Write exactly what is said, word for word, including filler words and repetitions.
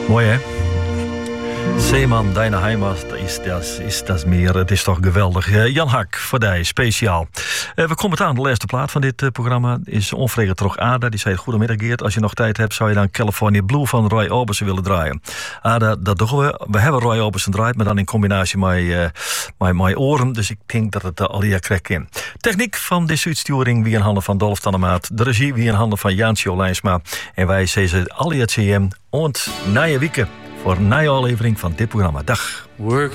Mooi hè? Zeeman, deine Heimat is dat, is dat meer. Het is toch geweldig. Uh, Jan Hak, voor die, speciaal. Uh, we komen aan de laatste plaat van dit uh, programma. Is Onvrede Trog Ada. Die zei, goedemiddag Geert. Als je nog tijd hebt, zou je dan California Blue van Roy Orbison willen draaien. Ada, dat doen we. We hebben Roy Orbison draait, maar dan in combinatie met, uh, met, met oren. Dus ik denk dat het uh, al hier krijgt in. Techniek van deze uitsturing wie in handen van Dolf Tannemaat. De regie wie in handen van Jansjo Lijnsma. En wij zeggen al het C M. En na je weekend voor een nieuwe aflevering van dit programma. Dag. Work.